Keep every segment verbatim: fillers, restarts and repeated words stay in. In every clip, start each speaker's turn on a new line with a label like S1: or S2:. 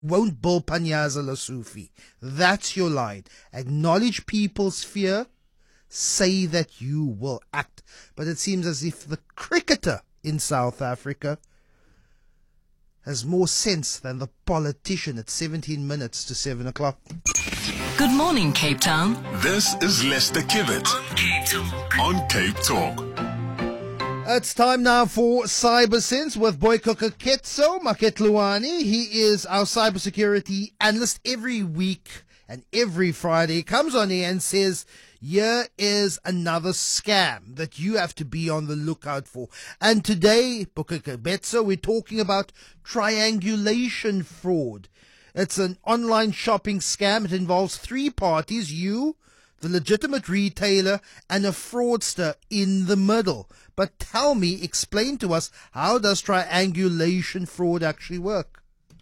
S1: won't build Panyaza Lasufi. That's your line. Acknowledge people's fear. Say that you will act. But it seems as if the cricketer in South Africa has more sense than the politician at seventeen minutes to seven o'clock.
S2: Good morning, Cape Town.
S3: This is Lester Kibbet on Cape Talk. On Cape Talk.
S1: It's time now for CyberSense with Boyko Ketso Maketluani. He is our cybersecurity analyst every week and every Friday. He comes on here and says, here is another scam that you have to be on the lookout for. And today, Bokekebetso, we're talking about triangulation fraud. It's an online shopping scam. It involves three parties, you, the legitimate retailer, and a fraudster in the middle. But tell me, explain to us, how does triangulation fraud actually work?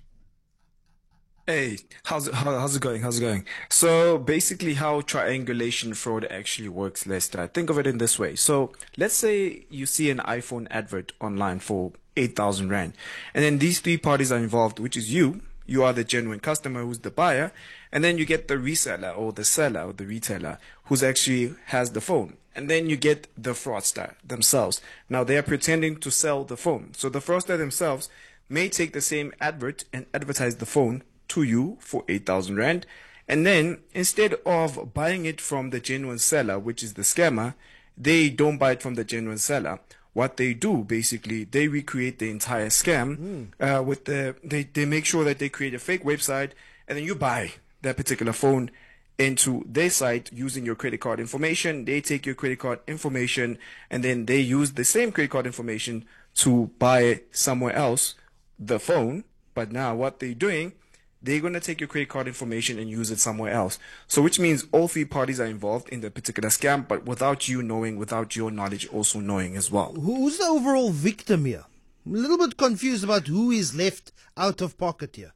S4: Hey, how's it, how, how's it going? How's it going? So basically how triangulation fraud actually works, Lester, think of it in this way. So let's say you see an iPhone advert online for eight thousand rand. And then these three parties are involved, which is you. You are the genuine customer who's the buyer. And then you get the reseller or the seller or the retailer who's actually has the phone. And then you get the fraudster themselves. Now they are pretending to sell the phone. So the fraudster themselves may take the same advert and advertise the phone to you for eight thousand rand, and then instead of buying it from the genuine seller, which is the scammer, they don't buy it from the genuine seller. What they do, basically, they recreate the entire scam. mm. uh, with the they, they make sure that they create a fake website, and then you buy that particular phone into their site using your credit card information. They take your credit card information, and then they use the same credit card information to buy somewhere else the phone. But now what they're doing, they're going to take your credit card information and use it somewhere else. So which means all three parties are involved in the particular scam, but without you knowing, without your knowledge also knowing as well.
S1: Who's the overall victim here? I'm a little bit confused about who is left out of pocket here.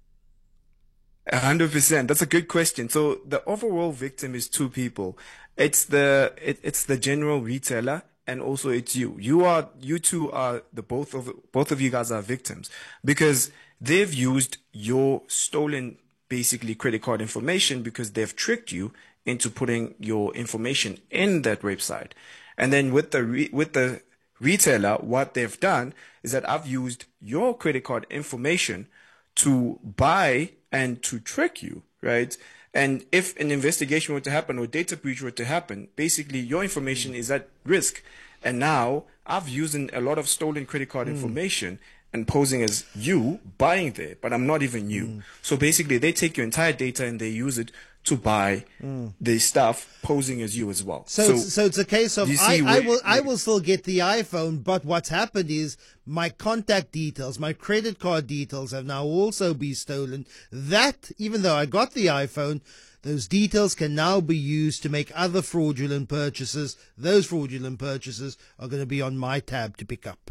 S4: A hundred percent. That's a good question. So the overall victim is two people. It's the it, it's the general retailer, and also it's you. You are you two are the both of both of you guys are victims, because they've used your stolen, basically, credit card information, because they've tricked you into putting your information in that website. And then with the re- with the retailer, what they've done is that I've used your credit card information to buy and to trick you, right? And if an investigation were to happen or data breach were to happen, basically your information is at risk. And now I've used a lot of stolen credit card mm. information and posing as you buying there, but I'm not even you. Mm. So basically they take your entire data and they use it to buy mm. the stuff posing as you as well.
S1: So, so, it's, so it's a case of I, I will I will still get the iPhone, but what's happened is my contact details, my credit card details have now also been stolen. That, even though I got the iPhone, those details can now be used to make other fraudulent purchases. Those fraudulent purchases are going to be on my tab to pick up.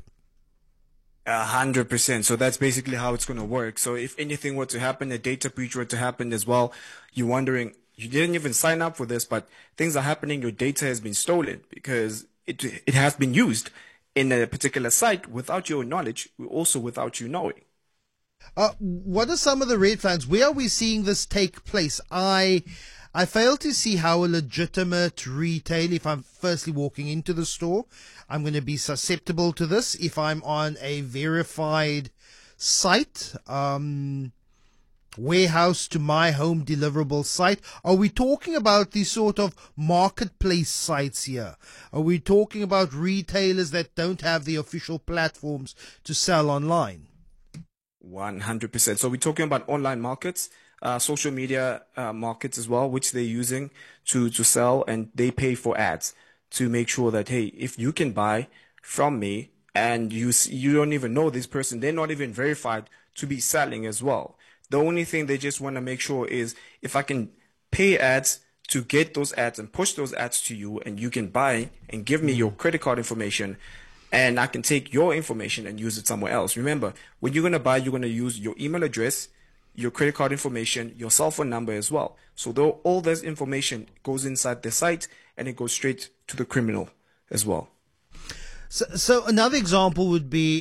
S4: A hundred percent. So that's basically how it's going to work. So if anything were to happen, a data breach were to happen as well, you're wondering, you didn't even sign up for this, but things are happening. Your data has been stolen because it it has been used in a particular site without your knowledge, also without you knowing.
S1: Uh, what are some of the red flags? Where are we seeing this take place? I I fail to see how a legitimate retail, if I'm firstly walking into the store, I'm going to be susceptible to this. If I'm on a verified site, um, warehouse to my home deliverable site, are we talking about these sort of marketplace sites here? Are we talking about retailers that don't have the official platforms to sell online?
S4: one hundred percent. So we're talking about online markets, uh, social media uh, markets as well, which they're using to, to sell, and they pay for ads to make sure that, hey, if you can buy from me and you you don't even know this person, they're not even verified to be selling as well. The only thing they just want to make sure is if I can pay ads to get those ads and push those ads to you, and you can buy and give me your credit card information, and I can take your information and use it somewhere else. Remember, when you're going to buy, you're going to use your email address, your credit card information, your cell phone number as well. So though all this information goes inside the site, and it goes straight to the criminal as well.
S1: So, so another example would be,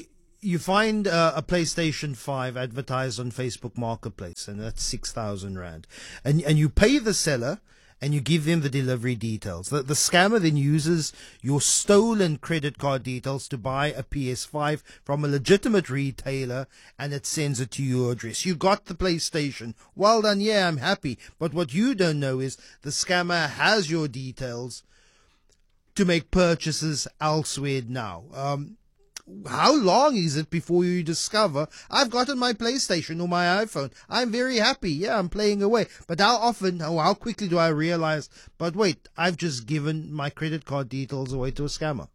S1: you find uh, a PlayStation five advertised on Facebook Marketplace, and that's six thousand Rand. And, and you pay the seller, and you give them the delivery details. The, the scammer then uses your stolen credit card details to buy a P S five from a legitimate retailer, and it sends it to your address. You got the PlayStation. Well done, yeah, I'm happy. But what you don't know is the scammer has your details to make purchases elsewhere now. Um, How long is it before you discover, I've gotten my PlayStation or my iPhone, I'm very happy, yeah, I'm playing away. But how often, or how quickly do I realize, but wait, I've just given my credit card details away to a scammer?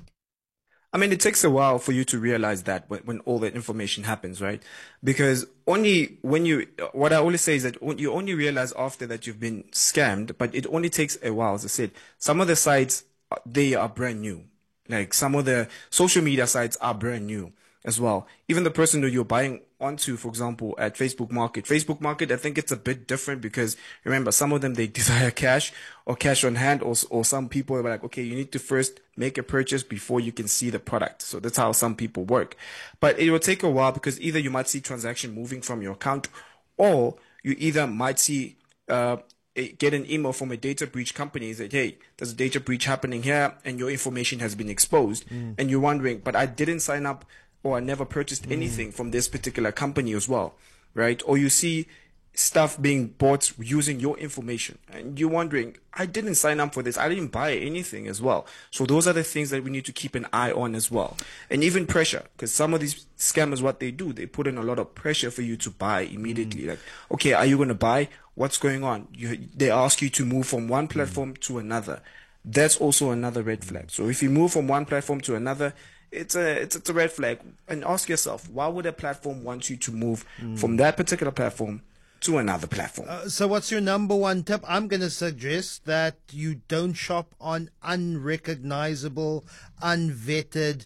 S4: I mean, it takes a while for you to realize that when, when all that information happens, right? Because only when you, what I always say is that you only realize after that you've been scammed, but it only takes a while. As I said, some of the sites, they are brand new. Like some of the social media sites are brand new as well. Even the person that you're buying onto, for example, at Facebook Market. Facebook Market, I think it's a bit different because remember, some of them, they desire cash or cash on hand, or, or some people are like, okay, you need to first make a purchase before you can see the product. So that's how some people work. But it will take a while because either you might see transaction moving from your account, or you either might see, uh, get an email from a data breach company that, hey, there's a data breach happening here and your information has been exposed. Mm. And you're wondering, but I didn't sign up or I never purchased mm. anything from this particular company as well, right? Or you see stuff being bought using your information and you're wondering, I didn't sign up for this. I didn't buy anything as well. So those are the things that we need to keep an eye on as well. And even pressure, because some of these scammers, what they do, they put in a lot of pressure for you to buy immediately. Mm. Like, okay, are you going to buy? What's going on? You, they ask you to move from one platform mm. to another. That's also another red flag. So if you move from one platform to another, it's a it's, it's a red flag. And ask yourself, why would a platform want you to move mm. from that particular platform to another platform?
S1: Uh, so what's your number one tip? I'm going to suggest that you don't shop on unrecognizable, unvetted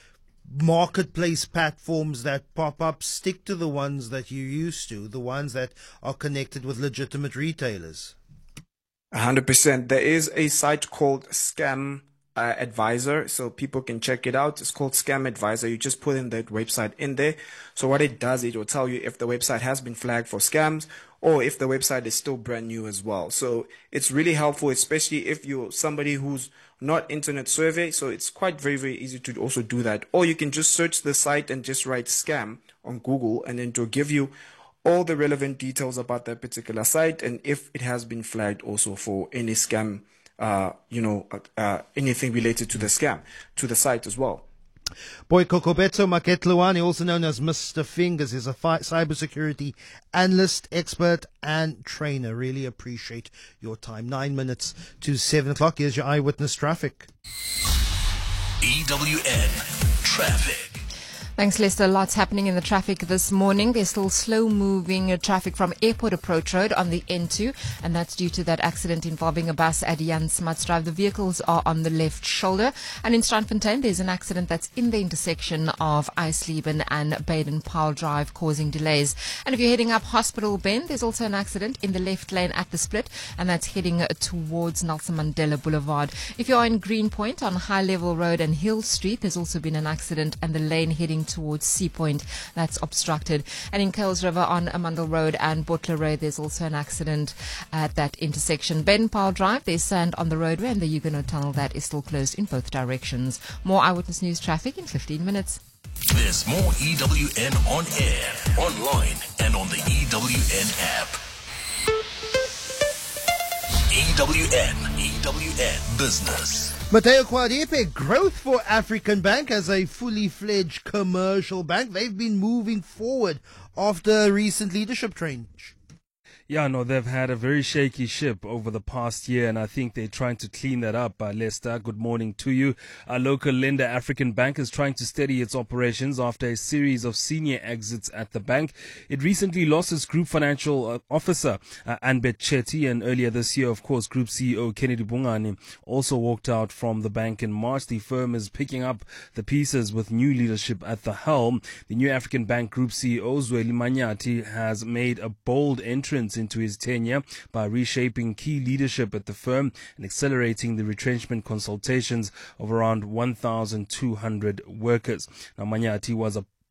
S1: marketplace platforms that pop up. Stick to the ones that you're used to, the ones that are connected with legitimate retailers.
S4: one hundred percent. There is a site called Scam uh, Advisor, so people can check it out. It's called Scam Advisor. You just put in that website in there. So what it does, it will tell you if the website has been flagged for scams or if the website is still brand new as well. So it's really helpful, especially if you're somebody who's not internet survey. So it's quite very, very easy to also do that. Or you can just search the site and just write scam on Google, and then to give you all the relevant details about that particular site and if it has been flagged also for any scam, uh, you know, uh, anything related to the scam, to the site as well.
S1: Boyko Kobeto Maketluani, also known as Mister Fingers, is a fi- cybersecurity analyst, expert, and trainer. Really appreciate your time. Nine minutes to seven o'clock. Here's your eyewitness traffic.
S3: E W N traffic.
S5: Thanks, Lester. Lots happening in the traffic this morning. There's still slow-moving uh, traffic from Airport Approach Road on the N two, and that's due to that accident involving a bus at Jan Smuts Drive. The vehicles are on the left shoulder. And in Strandfontein, there's an accident that's in the intersection of Eisleben and Baden-Powell Drive, causing delays. And if you're heading up Hospital Bend, there's also an accident in the left lane at the split, and that's heading uh, towards Nelson Mandela Boulevard. If you're in Greenpoint on High Level Road and Hill Street, there's also been an accident, and the lane heading towards Sea Point, that's obstructed. And in Kuils River on Amundle Road and Butler Road, there's also an accident at that intersection. Baden-Powell Drive, there's sand on the roadway, and the Huguenot Tunnel, that is still closed in both directions. More Eyewitness News traffic in fifteen minutes.
S3: There's more E W N on air, online, and on the E W N app. E W N, E W N Business.
S1: Mateo Kwadepe, growth for African Bank as a fully fledged commercial bank. They've been moving forward after recent leadership change.
S6: Yeah, no, they've had a very shaky ship over the past year, and I think they're trying to clean that up. Uh, Lester, good morning to you. Our local lender, African Bank, is trying to steady its operations after a series of senior exits at the bank. It recently lost its group financial uh, officer, uh, Anbet Chetty, and earlier this year, of course, Group C E O Kennedy Bungani also walked out from the bank in March. The firm is picking up the pieces with new leadership at the helm. The new African Bank Group C E O, Zweli Manyati, has made a bold entrance into his tenure by reshaping key leadership at the firm and accelerating the retrenchment consultations of around one thousand two hundred workers. Now, Manyati was a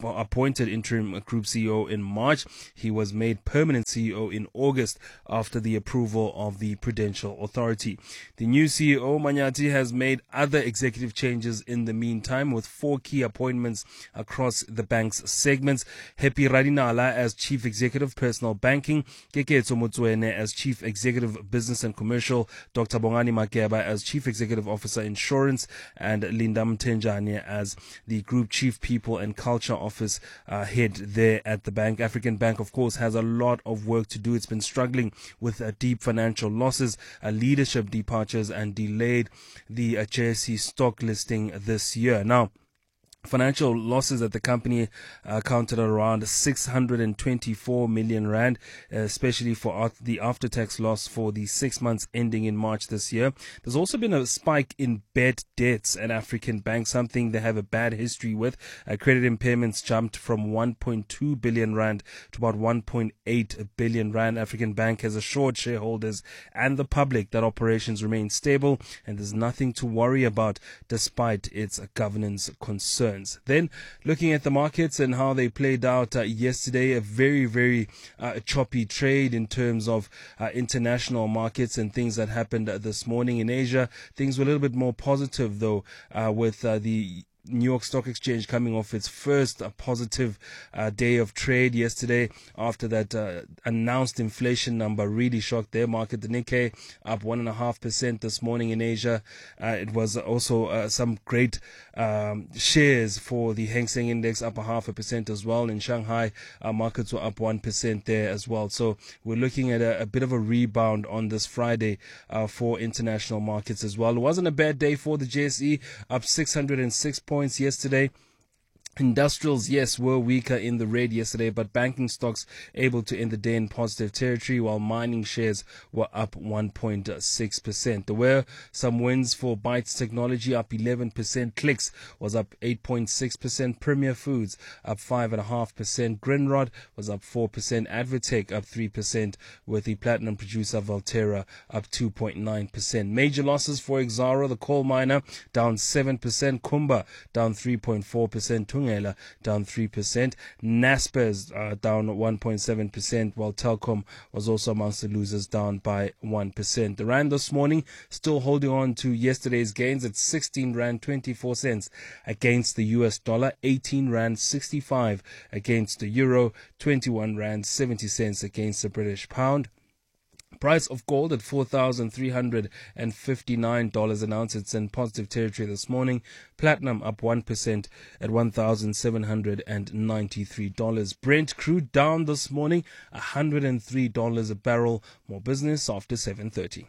S6: appointed interim group C E O in March. He was made permanent C E O in August after the approval of the Prudential Authority. The new C E O, Manyathi, has made other executive changes in the meantime, with four key appointments across the bank's segments. Happy Radinala as Chief Executive Personal Banking, Keketso Motswene as Chief Executive Business and Commercial, Doctor Bongani Makeba as Chief Executive Officer Insurance, and Linda Mtenjane as the Group Chief People and Culture Office uh, head there at the bank. African Bank, of course, has a lot of work to do. It's been struggling with uh, deep financial losses, uh, leadership departures, and delayed the uh, J S E stock listing this year. Now, financial losses at the company uh, counted around six hundred twenty-four million rand, uh, especially for out- the after-tax loss for the six months ending in March this year. There's also been a spike in bad debts at African Bank, something they have a bad history with. Uh, credit impairments jumped from one point two billion rand to about one point eight billion rand. African Bank has assured shareholders and the public that operations remain stable and there's nothing to worry about despite its governance concerns. Then, looking at the markets and how they played out uh, yesterday, a very, very uh, choppy trade in terms of uh, international markets and things that happened uh, this morning in Asia. Things were a little bit more positive, though, uh, with uh, the New York Stock Exchange coming off its first uh, positive uh, day of trade yesterday after that uh, announced inflation number really shocked their market. The Nikkei up one and a half percent this morning in Asia. Uh, it was also uh, some great um, shares for the Hang Seng Index, up a half a percent as well. In Shanghai, our markets were up one percent there as well. So we're looking at a, a bit of a rebound on this Friday uh, for international markets as well. It wasn't a bad day for the J S E, up six hundred six points yesterday. Industrials, yes, were weaker in the red yesterday, but banking stocks able to end the day in positive territory, while mining shares were up one point six percent. There were some wins for Bytes Technology, up eleven percent. Clicks was up eight point six percent. Premier Foods up five point five percent. Grindrod was up four percent. Advertech up three percent, with the platinum producer Valterra up two point nine percent. Major losses for Exxaro, the coal miner, down seven percent. Kumba down three point four percent. Down three percent. Naspers uh, down one point seven percent, while Telkom was also amongst the losers, down by one percent. The rand this morning still holding on to yesterday's gains at sixteen rand twenty-four cents against the U S dollar, eighteen rand sixty-five against the euro, twenty-one rand seventy cents against the British pound. Price of gold at four thousand three hundred fifty-nine dollars an ounce. It's in positive territory this morning. Platinum up one percent at one thousand seven hundred ninety-three dollars. Brent crude down this morning, one hundred three dollars a barrel. More business after seven thirty.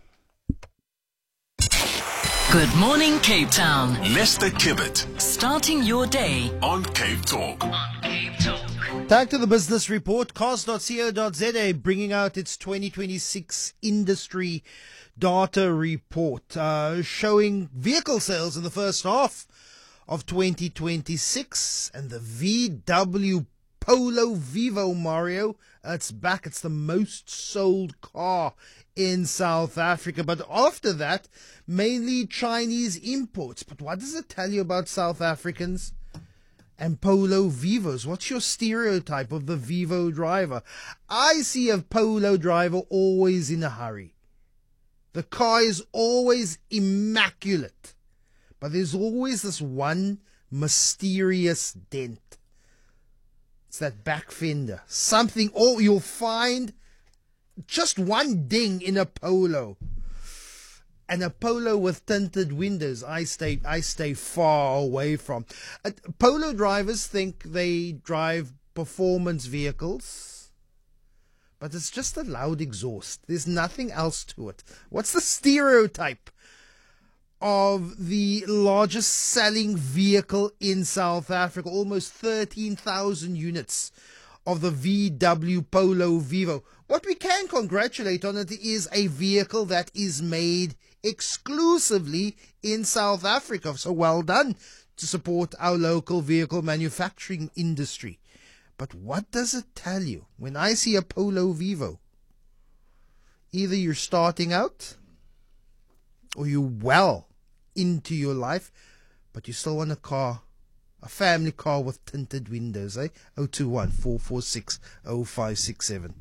S2: Good morning, Cape Town.
S3: Lester Kibbet
S2: Starting your day
S3: on Cape Talk.
S2: on Cape Talk.
S1: Tag to the business report. Cars dot co dot za bringing out its twenty twenty-six industry data report, uh, showing vehicle sales in the first half of twenty twenty-six, and the V W Polo Vivo, Mario, it's back. It's the most sold car in South Africa, but after that, mainly Chinese imports. But what does it tell you about South Africans and Polo Vivos? What's your stereotype of the Vivo driver? I see a Polo driver always in a hurry. The car is always immaculate, but there's always this one mysterious dent. It's that back fender. Something, or you'll find just one ding in a Polo. And a Polo with tinted windows, I stay, I stay far away from. Uh, Polo drivers think they drive performance vehicles, but it's just a loud exhaust. There's nothing else to it. What's the stereotype of the largest selling vehicle in South Africa? Almost thirteen thousand units of the V W Polo Vivo. What we can congratulate on it is a vehicle that is made exclusively in South Africa. So well done to support our local vehicle manufacturing industry. But what does it tell you when I see a Polo Vivo? Either you're starting out or you're well into your life, but you still want a car A family car with tinted windows, eh? oh two one, four four six, oh five six seven.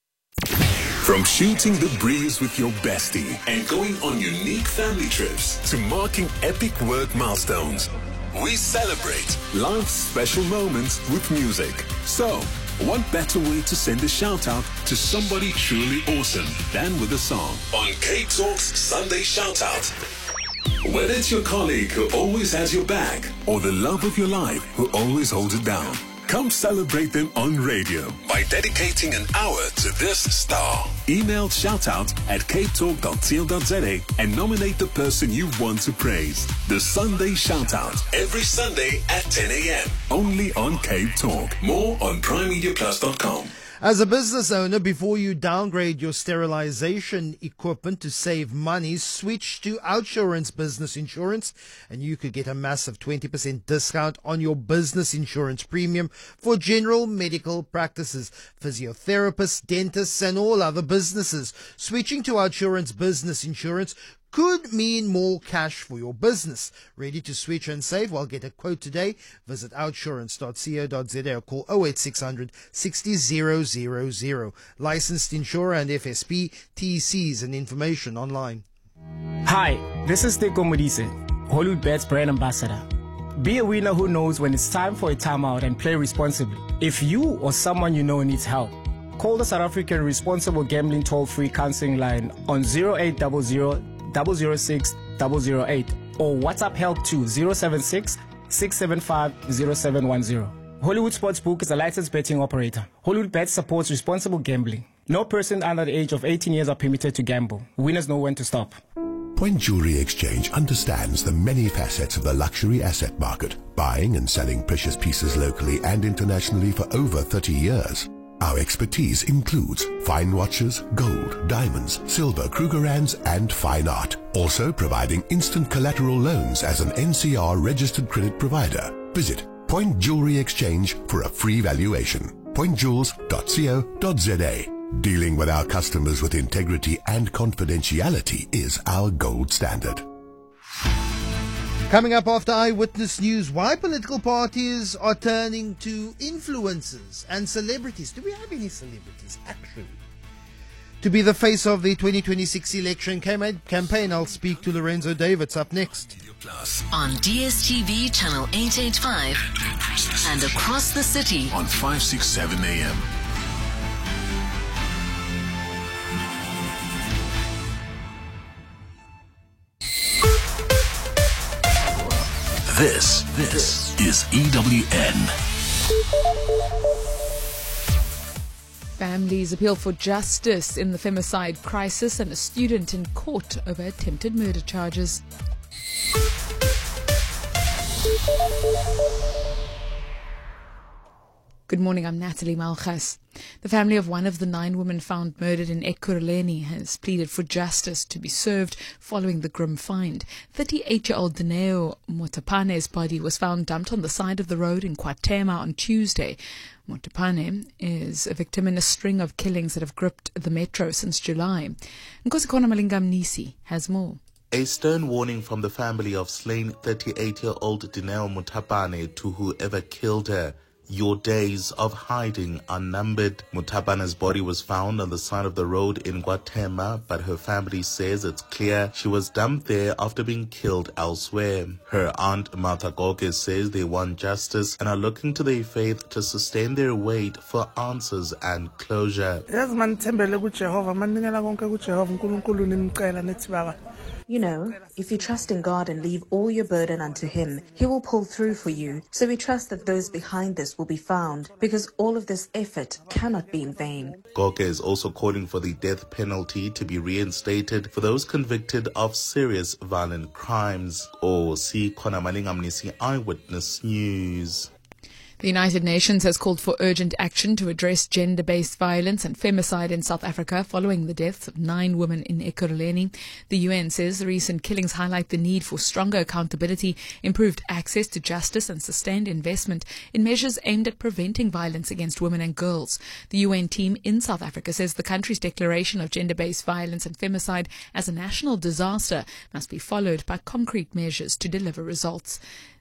S3: From shooting the breeze with your bestie and going on unique family trips to marking epic work milestones, we celebrate life's special moments with music. So, what better way to send a shout out to somebody truly awesome than with a song on Cape Talk's Sunday Shout Out? Whether it's your colleague who always has your back or the love of your life who always holds it down, come celebrate them on radio by dedicating an hour to this star. Email shoutout at cape talk dot co dot za and nominate the person you want to praise. The Sunday Shoutout, every Sunday at ten a.m. Only on Cape Talk. More on prime media plus dot com.
S1: As a business owner, before you downgrade your sterilization equipment to save money, switch to Outsurance Business Insurance, and you could get a massive twenty percent discount on your business insurance premium for general medical practices, physiotherapists, dentists, and all other businesses. Switching to Outsurance Business Insurance could mean more cash for your business. Ready to switch and save? Well, get a quote today. Visit outsurance dot co dot za or call oh eight six hundred sixty zero zero zero. Licensed insurer and F S P, T Cs and information online.
S7: Hi, this is Teko Modise, Hollywood Bets brand ambassador. Be a winner who knows when it's time for a timeout and play responsibly. If you or someone you know needs help, call the South African Responsible Gambling Toll-Free Counseling Line on zero eight zero zero zero zero six zero zero eight or WhatsApp help to zero seven six six seven five zero seven one zero. Hollywood Sportsbook is a licensed betting operator. Hollywood Bets supports responsible gambling. No person under the age of eighteen years are permitted to gamble. Winners know when to stop.
S8: Point Jewelry Exchange understands the many facets of the luxury asset market, buying and selling precious pieces locally and internationally for over thirty years. Our expertise includes fine watches, gold, diamonds, silver, Krugerrands, and fine art. Also providing instant collateral loans as an N C R registered credit provider. Visit Point Jewelry Exchange for a free valuation. point jewels dot co dot za. Dealing with our customers with integrity and confidentiality is our gold standard.
S1: Coming up after Eyewitness News, why political parties are turning to influencers and celebrities. Do we have any celebrities, actually, to be the face of the twenty twenty-six election campaign? I'll speak to Lorenzo Davids up next.
S2: On D S T V channel eight eighty-five and across the city
S3: on five sixty-seven A M. This, this is E W N.
S9: Families appeal for justice in the femicide crisis and a student in court over attempted murder charges. Good morning, I'm Natalie Malchas. The family of one of the nine women found murdered in Ekurhuleni has pleaded for justice to be served following the grim find. thirty-eight-year-old Dineo Motapane's body was found dumped on the side of the road in KwaThema on Tuesday. Motapane is a victim in a string of killings that have gripped the metro since July. Nkosikhona Malinga-Mnisi has more.
S10: A stern warning from the family of slain thirty-eight-year-old Dineo Motapane to whoever killed her. Your days of hiding are numbered. Mutapane's body was found on the side of the road in KwaThema, but her family says it's clear she was dumped there after being killed elsewhere. Her aunt Martha Goke says they want justice and are looking to their faith to sustain their wait for answers and closure.
S11: You know, if you trust in God and leave all your burden unto Him, He will pull through for you. So we trust that those behind this will be found, because all of this effort cannot be in vain.
S10: Goke is also calling for the death penalty to be reinstated for those convicted of serious violent crimes. Or see Khona Malinga-Mnisi, Eyewitness News.
S9: The United Nations has called for urgent action to address gender-based violence and femicide in South Africa following the deaths of nine women in Ekurhuleni. The U N says the recent killings highlight the need for stronger accountability, improved access to justice and sustained investment in measures aimed at preventing violence against women and girls. The U N team in South Africa says the country's declaration of gender-based violence and femicide as a national disaster must be followed by concrete measures to deliver results.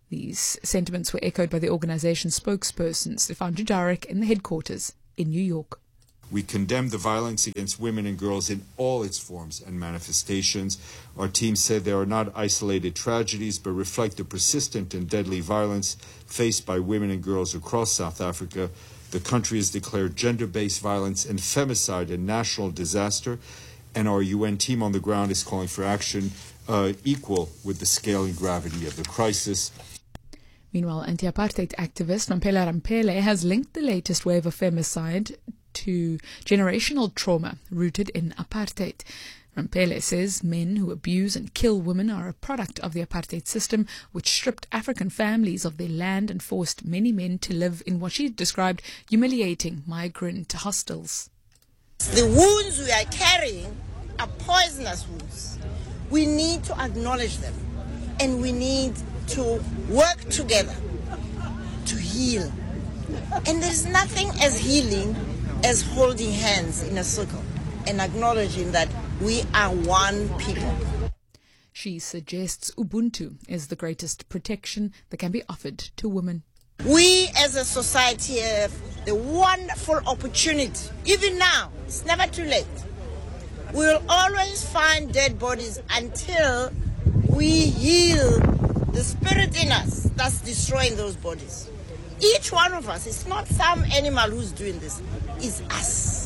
S9: These sentiments were echoed by the organization's spokesperson, Stefan Dujarric, in the headquarters in New York.
S12: We condemn the violence against women and girls in all its forms and manifestations. Our team said they are not isolated tragedies, but reflect the persistent and deadly violence faced by women and girls across South Africa. The country has declared gender-based violence and femicide a national disaster, and our U N team on the ground is calling for action uh, equal with the scale and gravity of the crisis.
S9: Meanwhile, anti-apartheid activist Ramphele Ramphele has linked the latest wave of femicide to generational trauma rooted in apartheid. Ramphele says men who abuse and kill women are a product of the apartheid system, which stripped African families of their land and forced many men to live in what she described humiliating migrant hostels.
S13: The wounds we are carrying are poisonous wounds. We need to acknowledge them, and we need to work together to heal. And there's nothing as healing as holding hands in a circle and acknowledging that we are one people.
S9: She suggests Ubuntu is the greatest protection that can be offered to women.
S13: We as a society have the wonderful opportunity, even now, it's never too late. We will always find dead bodies until we heal the spirit in us that's destroying those bodies. Each one of us, it's not some animal who's doing this, it's us.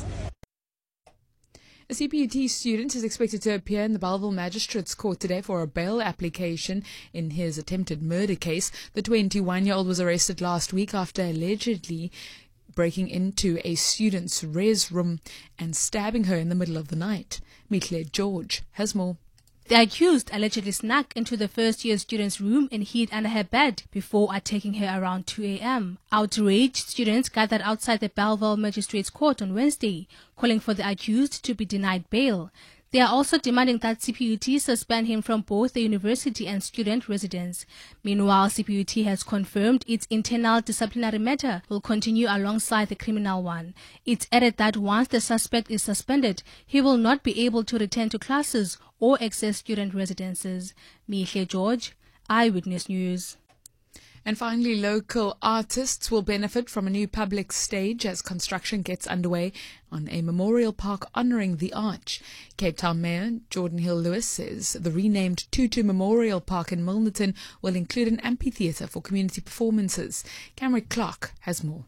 S9: A C P U T student is expected to appear in the Bellville Magistrates Court today for a bail application in his attempted murder case. The twenty-one-year-old was arrested last week after allegedly breaking into a student's res room and stabbing her in the middle of the night. Mihle George has more.
S14: The accused allegedly snuck into the first-year student's room and hid under her bed before attacking her around two a.m. Outraged students gathered outside the Bellville Magistrates Court on Wednesday, calling for the accused to be denied bail. They are also demanding that C P U T suspend him from both the university and student residence. Meanwhile, C P U T has confirmed its internal disciplinary matter will continue alongside the criminal one. It added that once the suspect is suspended, he will not be able to return to classes or access student residences. Mihle George, Eyewitness News.
S9: And finally, local artists will benefit from a new public stage as construction gets underway on a memorial park honouring the Arch. Cape Town Mayor Jordan Hill-Lewis says the renamed Tutu Memorial Park in Milnerton will include an amphitheatre for community performances. Cameron Clark has more.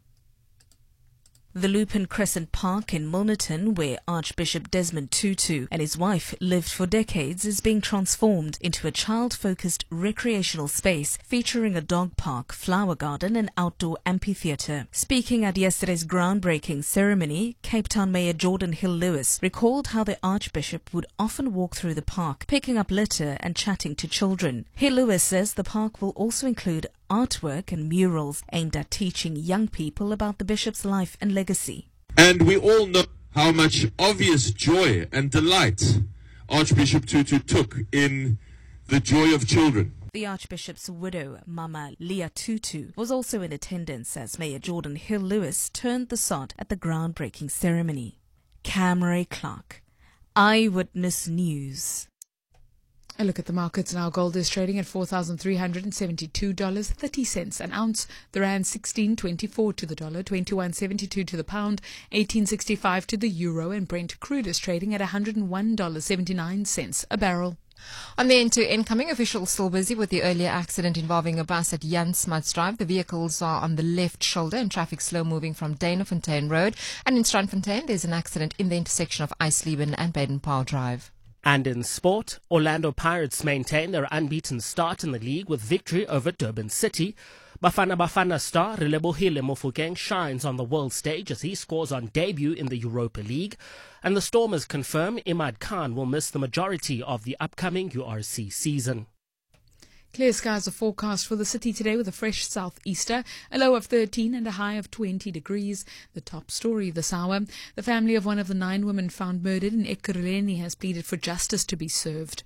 S15: The Lupin Crescent Park in Milnerton, where Archbishop Desmond Tutu and his wife lived for decades, is being transformed into a child-focused recreational space featuring a dog park, flower garden and outdoor amphitheatre. Speaking at yesterday's groundbreaking ceremony, Cape Town Mayor Jordan Hill-Lewis recalled how the Archbishop would often walk through the park, picking up litter and chatting to children. Hill-Lewis says the park will also include artwork and murals aimed at teaching young people about the bishop's life and legacy.
S16: And we all know how much obvious joy and delight Archbishop Tutu took in the joy of children.
S15: The Archbishop's widow, Mama Leah Tutu, was also in attendance as Mayor Jordan Hill-Lewis turned the sod at the groundbreaking ceremony. Camry Clark, Eyewitness News.
S9: A look at the markets now. Gold is trading at four thousand three hundred seventy-two dollars and thirty cents an ounce. The rand sixteen twenty-four to the dollar, twenty-one seventy-two to the pound, eighteen sixty-five to the euro, and Brent crude is trading at one hundred one dollars and seventy-nine cents a barrel.
S5: On the end to incoming, officials still busy with the earlier accident involving a bus at Jan Smuts Drive. The vehicles are on the left shoulder and traffic slow moving from Danafontein Road. And in Strandfontein, there's an accident in the intersection of Eisleben and Baden-Powell Drive.
S17: And in sport, Orlando Pirates maintain their unbeaten start in the league with victory over Durban City. Bafana Bafana star Relebohile Mofokeng shines on the world stage as he scores on debut in the Europa League. And the Stormers confirm Imad Khan will miss the majority of the upcoming U R C season.
S9: Clear skies are forecast for the city today with a fresh southeaster, a low of thirteen and a high of twenty degrees. The top story this hour: the family of one of the nine women found murdered in Ekurhuleni has pleaded for justice to be served.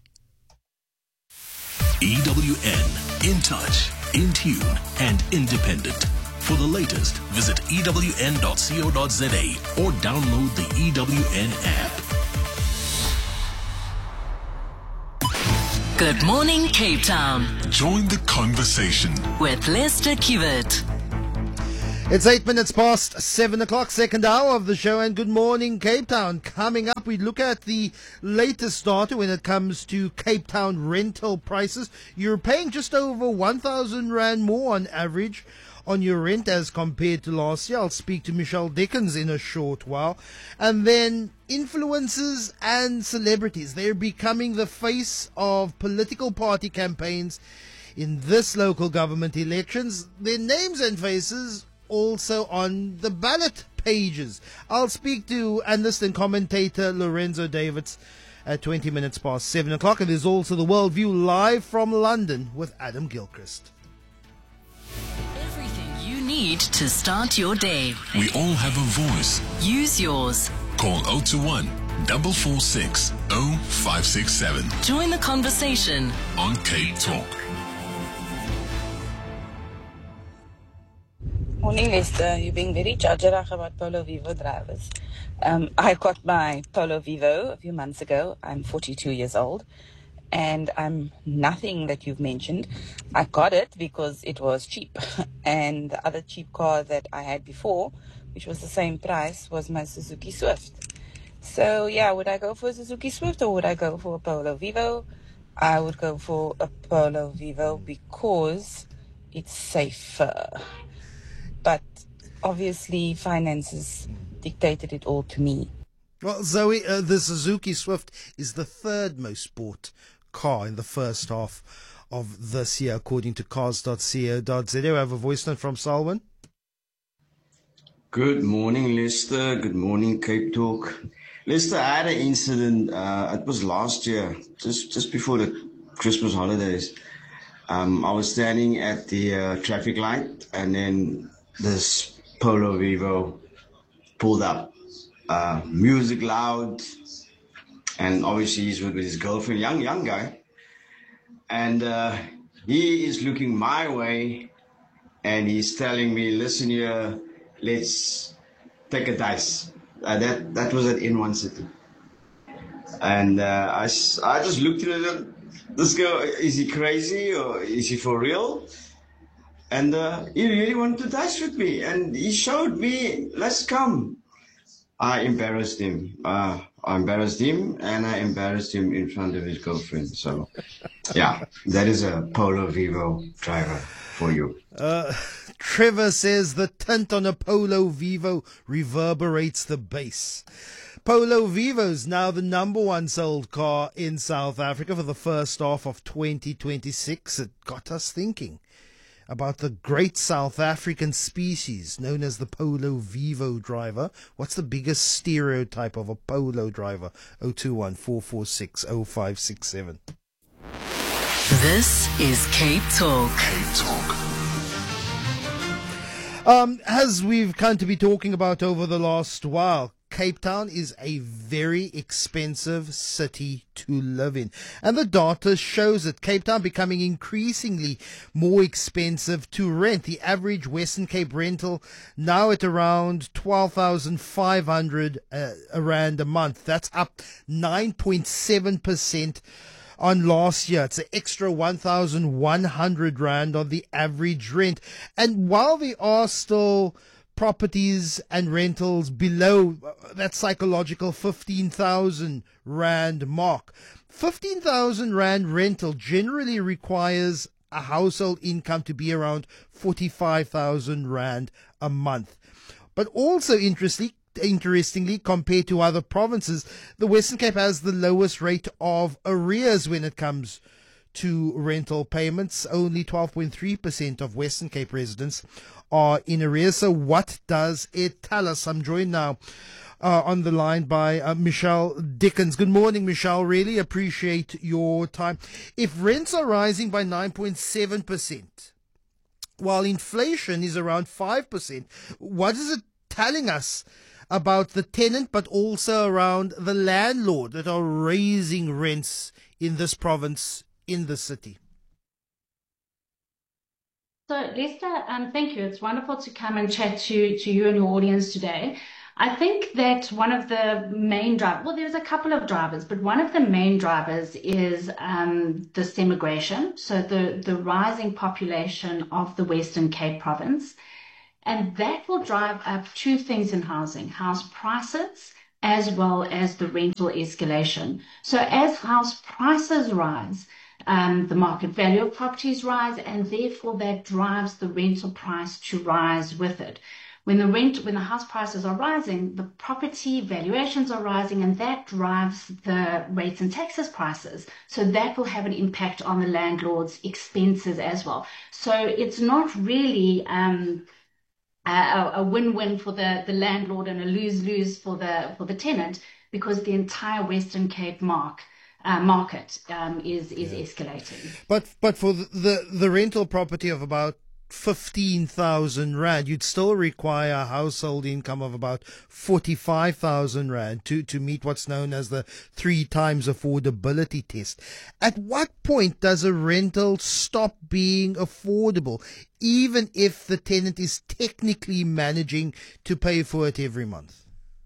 S3: E W N, in touch, in tune and independent. For the latest, visit E W N dot co dot za or download the E W N app.
S2: Good Morning Cape Town
S3: Join the conversation.
S2: with Lester Kiewit.
S1: It's eight minutes past seven o'clock, second hour of the show, and good morning, Cape Town. Coming up, we look at the latest data when it comes to Cape Town rental prices. You're paying just over one thousand rand more on average on your rent as compared to last year. I'll speak to Michelle Dickens in a short while. And then influencers and celebrities, they're becoming the face of political party campaigns in this local government elections. Their names and faces also on the ballot pages. I'll speak to analyst and commentator Lorenzo Davids at twenty minutes past seven o'clock. And there's also the Worldview live from London with Adam Gilchrist.
S2: Everything you need to start your day.
S3: We all have a voice.
S2: Use yours.
S3: Call zero two one, four four six, zero five six seven.
S2: Join the conversation
S3: on Cape Talk.
S18: Morning, Lester. You're being very judgerach about Polo Vivo drivers. Um, I got my Polo Vivo a few months ago. I'm forty-two years old, and I'm nothing that you've mentioned. I got it because it was cheap, and the other cheap car that I had before, which was the same price, was my Suzuki Swift. So, yeah, would I go for a Suzuki Swift or would I go for a Polo Vivo? I would go for a Polo Vivo because it's safer. But obviously finances dictated it all to me.
S1: Well, Zoe, uh, the Suzuki Swift is the third most bought car in the first half of this year, according to cars dot co dot za. We have a voice note from Salwan.
S19: Good morning, Lester. Good morning, Cape Talk. Lester, I had an incident. Uh, it was last year, just just before the Christmas holidays. Um, I was standing at the uh, traffic light, and then this Polo Vivo pulled up. Uh, music loud, and obviously he's with his girlfriend, young young guy, and uh, he is looking my way, and he's telling me, "Listen here, let's take a dice." Uh, that that was at N one City, and uh, I I just looked at it. This guy, is he crazy or is he for real? And uh, he really wanted to dice with me, and he showed me, "Let's come." I embarrassed him. Uh, I embarrassed him, and I embarrassed him in front of his girlfriend. So, yeah, that is a Polo Vivo driver for you.
S1: Uh, Trevor says the tint on a Polo Vivo reverberates the bass. Polo Vivo's now the number one sold car in South Africa for the first half of twenty twenty-six. It got us thinking about the great South African species known as the Polo Vivo driver. What's the biggest stereotype of a Polo driver? zero two one, four four six, zero five six seven.
S2: This is Cape Talk.
S3: Cape Talk.
S1: Um, as we've come to be talking about over the last while, Cape Town is a very expensive city to live in. And the data shows that Cape Town becoming increasingly more expensive to rent. The average Western Cape rental now at around twelve thousand five hundred uh, rand a month. That's up nine point seven percent on last year. It's an extra one thousand one hundred rand on the average rent. And while there are still properties and rentals below that psychological fifteen thousand rand mark, fifteen thousand rand rental generally requires a household income to be around forty-five thousand rand a month. But also interestingly, Interestingly, compared to other provinces, the Western Cape has the lowest rate of arrears when it comes to rental payments. Only twelve point three percent of Western Cape residents are in arrears. So what does it tell us? I'm joined now uh, on the line by uh, Michelle Dickens. Good morning, Michelle. Really appreciate your time. If rents are rising by nine point seven percent, while inflation is around five percent, what is it telling us about the tenant, but also around the landlord that are raising rents in this province, in the city?
S20: So, Lester, um, thank you. It's wonderful to come and chat to, to you and your audience today. I think that one of the main drivers, well, there's a couple of drivers, but one of the main drivers is um, this immigration. So the, the rising population of the Western Cape province. And that will drive up two things in housing, house prices as well as the rental escalation. So as house prices rise, um, the market value of properties rise, and therefore that drives the rental price to rise with it. When the rent, when the house prices are rising, the property valuations are rising, and that drives the rates and taxes prices. So that will have an impact on the landlord's expenses as well. So it's not really um, a, a win-win for the, the landlord and a lose-lose for the for the tenant, because the entire Western Cape mark, uh, market um, is is yeah. escalating.
S1: But but for the the, the rental property of about fifteen thousand rand, you'd still require a household income of about forty-five thousand rand to, to meet what's known as the three times affordability test. At what point does a rental stop being affordable, even if the tenant is technically managing to pay for it every month?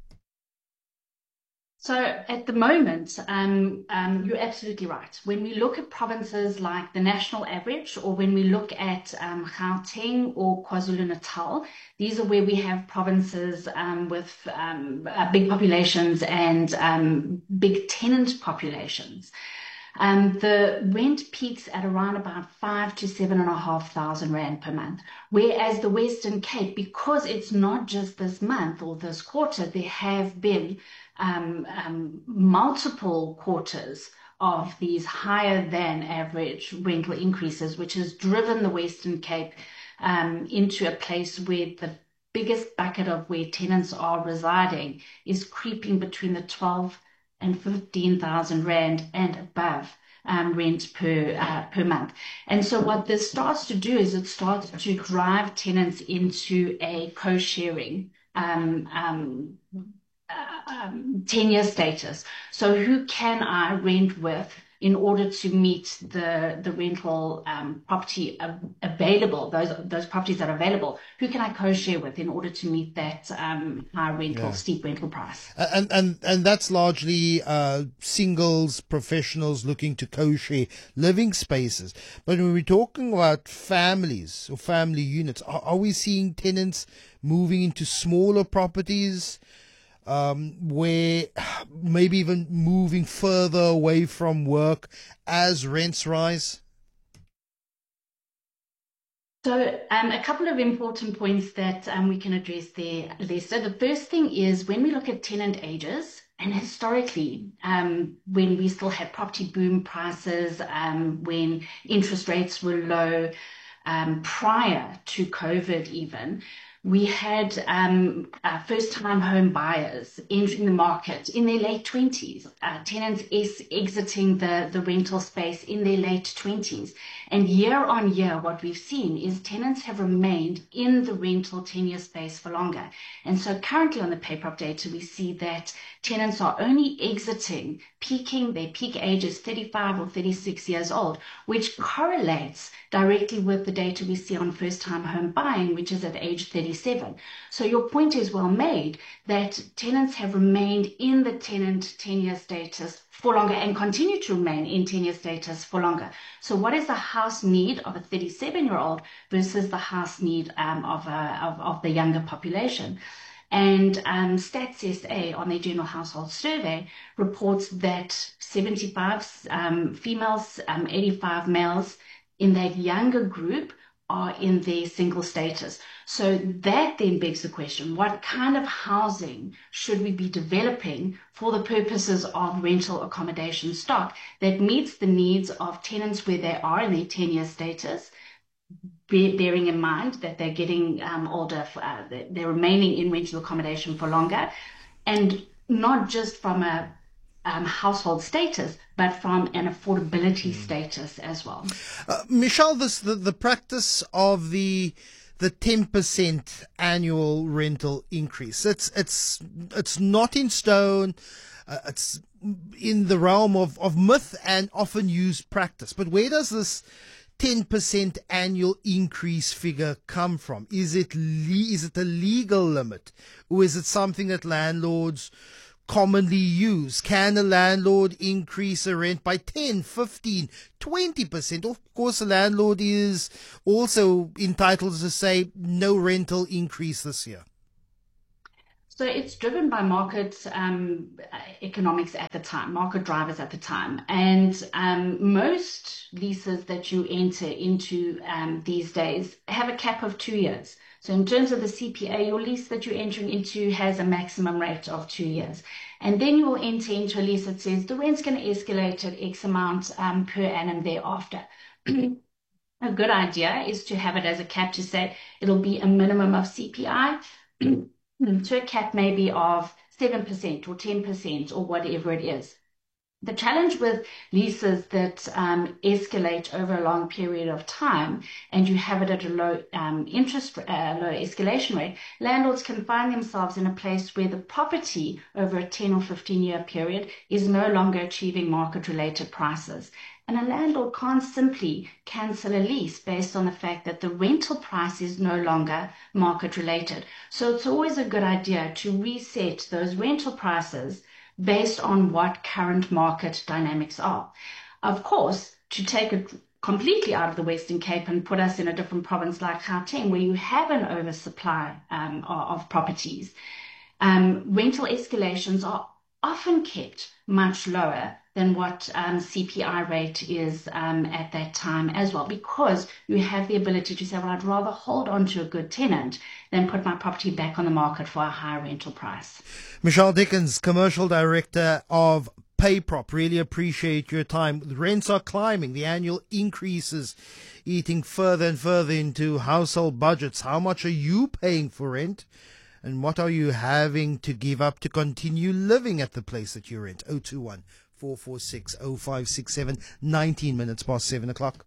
S20: So at the moment, um, um, you're absolutely right. When we look at provinces like the national average, or when we look at um, Gauteng or KwaZulu-Natal, these are where we have provinces um, with um, uh, big populations and um, big tenant populations. Um, the rent peaks at around about five to seven and a half thousand rand per month. Whereas the Western Cape, because it's not just this month or this quarter, there have been um, um, multiple quarters of these higher than average rental increases, which has driven the Western Cape um, into a place where the biggest bucket of where tenants are residing is creeping between the twelve and fifteen thousand rand and above um, rent per uh, per month. And so what this starts to do is it starts to drive tenants into a co-sharing um, um, uh, um, tenure status. So who can I rent with in order to meet the the rental um, property uh, available, those those properties that are available, who can I co-share with in order to meet that um, high rental, yeah. steep rental price?
S1: And and and that's largely uh, singles, professionals looking to co-share living spaces. But when we're talking about families or family units, are, are we seeing tenants moving into smaller properties? Um, where maybe even moving further away from work as rents rise?
S20: So um, a couple of important points that um, we can address there, Lester. The first thing is when we look at tenant ages, and historically, um, when we still had property boom prices, um, when interest rates were low, um, prior to COVID even, we had um, uh, first-time home buyers entering the market in their late twenties, uh, tenants is exiting the, the rental space in their late twenties. And year on year, what we've seen is tenants have remained in the rental tenure space for longer. And so currently on the pay-prop data, we see that tenants are only exiting, peaking, their peak age is thirty-five or thirty-six years old, which correlates directly with the data we see on first-time home buying, which is at age thirty-seven. So your point is well made that tenants have remained in the tenant tenure status for longer and continue to remain in tenure status for longer. So what is the house need of a thirty-seven-year-old versus the house need um, of, a, of, of the younger population? And um, Stats S A on their general household survey reports that seventy-five um, females, um, eighty-five males in that younger group are in their single status. So that then begs the question, what kind of housing should we be developing for the purposes of rental accommodation stock that meets the needs of tenants where they are in their tenure status, bearing in mind that they're getting um, older, uh, they're remaining in rental accommodation for longer, and not just from a um, household status, but from an affordability mm. status as well.
S1: Uh, Michelle, this the, the practice of the the ten percent annual rental increase. It's it's it's not in stone. Uh, it's in the realm of, of myth and often used practice. But where does this ten percent annual increase figure come from? Is it le- is it a legal limit, or is it something that landlords commonly use? Can a landlord increase a rent by ten, fifteen, twenty percent? Of course, a landlord is also entitled to say no rental increase this year.
S20: So it's driven by market um, economics at the time, market drivers at the time. And um, most leases that you enter into um, these days have a cap of two years. So in terms of the C P A, your lease that you're entering into has a maximum rate of two years. And then you will enter into a lease that says the rent's going to escalate at X amount um, per annum thereafter. A good idea is to have it as a cap to say it'll be a minimum of C P I. To a cap maybe of seven percent or ten percent or whatever it is. The challenge with leases that um, escalate over a long period of time and you have it at a low um, interest, uh, low escalation rate, landlords can find themselves in a place where the property over a ten or fifteen year period is no longer achieving market related prices. And a landlord can't simply cancel a lease based on the fact that the rental price is no longer market related. So it's always a good idea to reset those rental prices based on what current market dynamics are. Of course, to take it completely out of the Western Cape and put us in a different province like Gauteng, where you have an oversupply um, of properties, um, rental escalations are often kept much lower than what um, C P I rate is um, at that time as well, because you have the ability to say, well, I'd rather hold on to a good tenant than put my property back on the market for a higher rental price.
S1: Michelle Dickens, Commercial Director of PayProp, really appreciate your time. The rents are climbing, the annual increases eating further and further into household budgets. How much are you paying for rent? And what are you having to give up to continue living at the place that you rent? oh two one, four four six, oh five six seven, nineteen minutes past seven o'clock.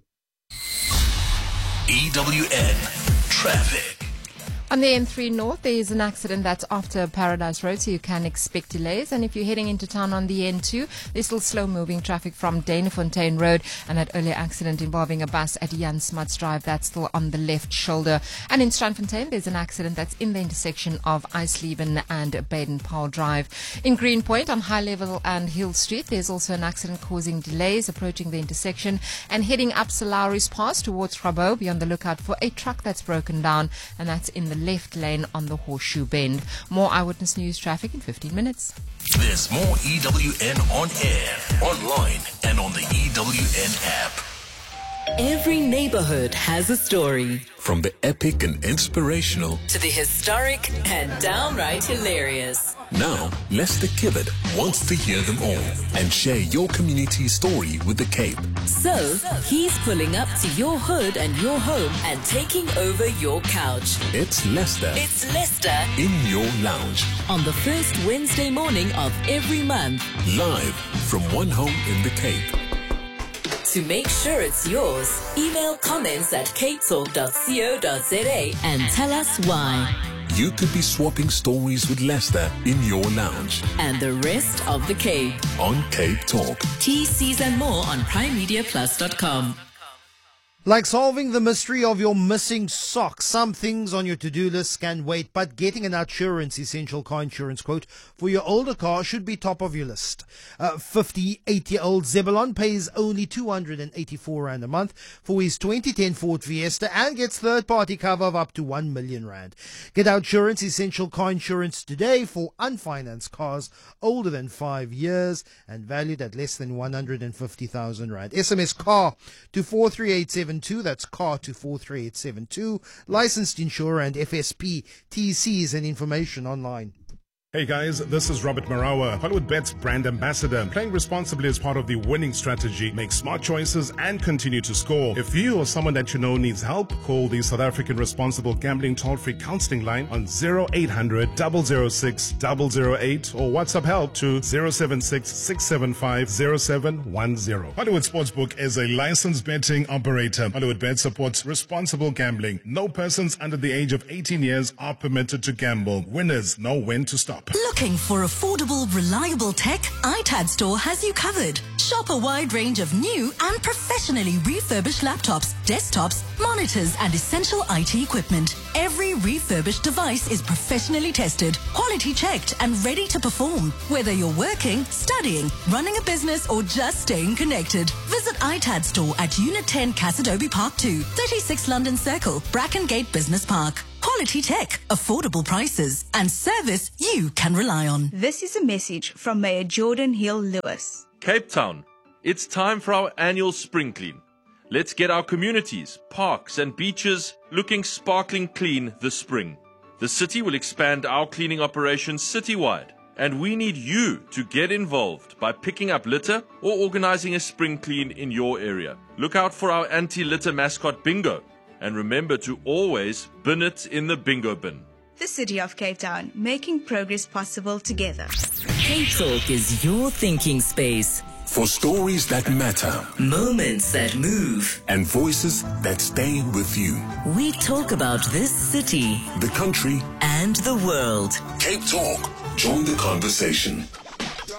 S3: E W N Traffic.
S5: On the N three North, there is an accident that's after Paradise Road, so you can expect delays. And if you're heading into town on the N two, there's still slow-moving traffic from Danafontein Road, and that earlier accident involving a bus at Jan Smuts Drive, that's still on the left shoulder. And in Strandfontein, there's an accident that's in the intersection of Eisleben and Baden-Powell Drive. In Greenpoint, on High Level and Hill Street, there's also an accident causing delays approaching the intersection. And heading up Salaris Pass towards Grabo, be on the lookout for a truck that's broken down, and that's in the left lane on the Horseshoe Bend. More Eyewitness News traffic in fifteen minutes.
S3: There's more E W N on air, online, and on the E W N app.
S2: Every neighborhood has a story.
S3: From the epic and inspirational
S2: to the historic and downright hilarious.
S3: Now, Lester Kibbard wants to hear them all and share your community's story with the Cape.
S2: So, he's pulling up to your hood and your home and taking over your couch.
S3: It's Lester.
S2: It's Lester
S3: in your lounge.
S2: On the first Wednesday morning of every month.
S3: Live from one home in the Cape.
S2: To make sure it's yours, email comments at cape talk dot co dot za and tell us why.
S3: You could be swapping stories with Lester in your lounge.
S2: And the rest of the Cape.
S3: On Cape Talk.
S2: T Cs and more on prime media plus dot com.
S1: Like solving the mystery of your missing sock, some things on your to-do list can wait, but getting an Outsurance Essential Car Insurance quote for your older car should be top of your list. Uh, fifty-eight-year-old Zebulon pays only two hundred eighty-four rand a month for his twenty ten Ford Fiesta and gets third-party cover of up to one million rand. Get Outsurance Essential Car Insurance today for unfinanced cars older than five years and valued at less than one hundred fifty thousand rand. S M S CAR to four three eight seven two. That's CAR to four three eight seven two. Licensed insurer and F S P, T Cs and information online.
S21: Hey guys, this is Robert Marawa, HollywoodBets brand ambassador. Playing responsibly is part of the winning strategy. Make smart choices and continue to score. If you or someone that you know needs help, call the South African Responsible Gambling toll-free counseling line on zero eight hundred, double oh six, double oh eight or WhatsApp help to zero seven six, six seven five, zero seven one zero. Hollywood Sportsbook is a licensed betting operator. HollywoodBet supports responsible gambling. No persons under the age of eighteen years are permitted to gamble. Winners know when to stop.
S8: shop.
S4: Looking for affordable, reliable tech? iTad Store has you covered. Shop a wide range of new and professionally refurbished laptops, desktops, monitors, and essential I T equipment. Every refurbished device is professionally tested, quality checked, and ready to perform. Whether you're working, studying, running a business, or just staying connected, visit iTad Store at Unit ten Cassidoby Park two, thirty-six London Circle, Brackengate Business Park. Quality tech, affordable prices, and service you can rely on.
S22: This is a message from Mayor Jordan Hill-Lewis.
S23: Cape Town, it's time for our annual spring clean. Let's get our communities, parks and beaches looking sparkling clean this spring. The city will expand our cleaning operations citywide, and we need you to get involved by picking up litter or organizing a spring clean in your area. Look out for our anti-litter mascot bingo, and remember to always bin it in the bingo bin.
S22: The City of Cape Town, making progress possible together.
S2: Cape Talk is your thinking space.
S3: For stories that matter,
S2: Moments that move.
S3: and voices that stay with you.
S2: We talk about this city
S3: The country
S2: and the world.
S3: Cape Talk. Join the conversation.